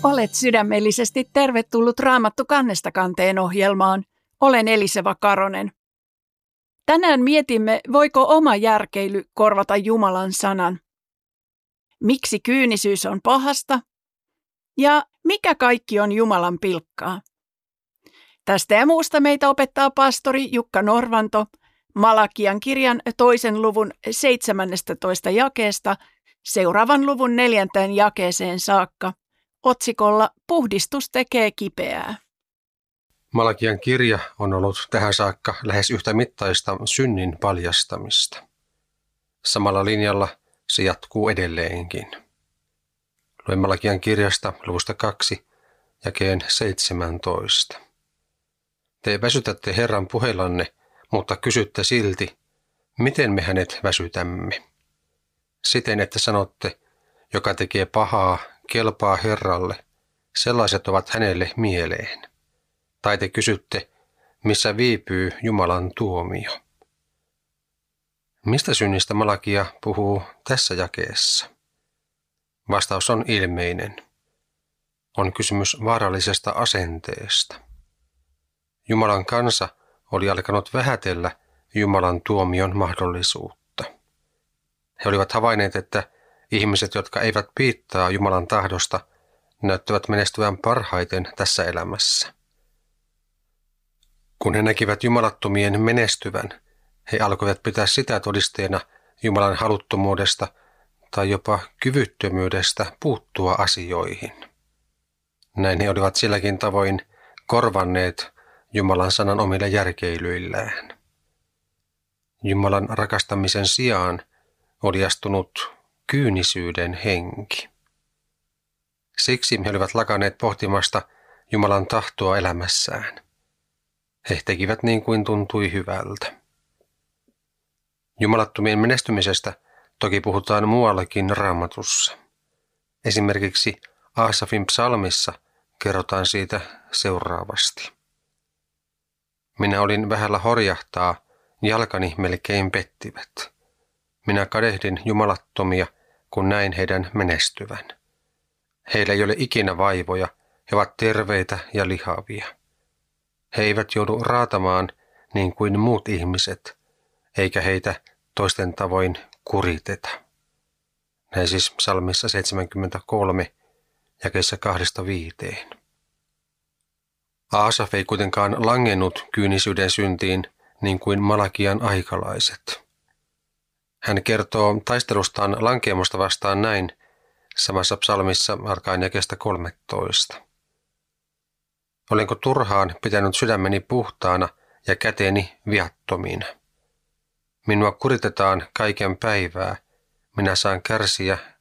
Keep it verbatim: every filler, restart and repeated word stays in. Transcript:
Olet sydämellisesti tervetullut Raamattu kannesta kanteen ohjelmaan. Olen Eliseva Karonen. Tänään mietimme, voiko oma järkeily korvata Jumalan sanan. Miksi kyynisyys on pahasta? Ja mikä kaikki on Jumalan pilkkaa? Tästä ja muusta meitä opettaa pastori Jukka Norvanto Malakian kirjan toisen luvun seitsemännestätoista jakeesta seuraavan luvun neljänteen jakeeseen saakka otsikolla Puhdistus tekee kipeää. Malakian kirja on ollut tähän saakka lähes yhtä mittaista synnin paljastamista. Samalla linjalla se jatkuu edelleenkin. Luen Malakian kirjasta luvusta kaksi, jakeen seitsemäntoista. Te väsytätte Herran puheillanne, mutta kysytte silti, miten me hänet väsytämme. Siten, että sanotte, joka tekee pahaa, kelpaa Herralle, sellaiset ovat hänelle mieleen. Tai te kysytte, missä viipyy Jumalan tuomio. Mistä synnistä Malakia puhuu tässä jakeessa? Vastaus on ilmeinen. On kysymys vaarallisesta asenteesta. Jumalan kansa oli alkanut vähätellä Jumalan tuomion mahdollisuutta. He olivat havainneet, että ihmiset, jotka eivät piittaa Jumalan tahdosta, näyttävät menestyvän parhaiten tässä elämässä. Kun he näkivät jumalattomien menestyvän, he alkoivat pitää sitä todisteena Jumalan haluttomuudesta tai jopa kyvyttömyydestä puuttua asioihin. Näin he olivat silläkin tavoin korvanneet Jumalan sanan omilla järkeilyillään. Jumalan rakastamisen sijaan oli astunut kyynisyyden henki. Siksi he olivat lakanneet pohtimasta Jumalan tahtoa elämässään. He tekivät niin kuin tuntui hyvältä. Jumalattomien menestymisestä toki puhutaan muuallakin Raamatussa. Esimerkiksi Aasafin psalmissa kerrotaan siitä seuraavasti. Minä olin vähällä horjahtaa, jalkani melkein pettivät. Minä kadehdin jumalattomia, kun näin heidän menestyvän. Heillä ei ole ikinä vaivoja, he ovat terveitä ja lihavia. He eivät joudu raatamaan niin kuin muut ihmiset, eikä heitä toisten tavoin kuriteta. Näin siis psalmissa seitsemänkymmentäkolme, jakeessa kahdesta viiteen. Aasaf ei kuitenkaan langennut kyynisyyden syntiin niin kuin Malakian aikalaiset. Hän kertoo taistelustaan lankeamusta vastaan näin samassa psalmissa alkaen jakeesta kolmetoista. Olenko turhaan pitänyt sydämeni puhtaana ja käteni viattomina? Minua kuritetaan kaiken päivää, minä saan kärsiä